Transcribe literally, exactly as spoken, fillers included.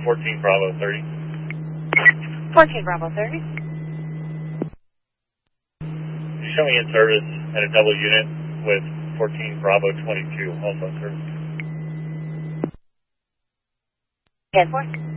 fourteen Bravo thirty. fourteen Bravo thirty. Show me in service at a double unit with fourteen Bravo twenty-two, also in service. ten four.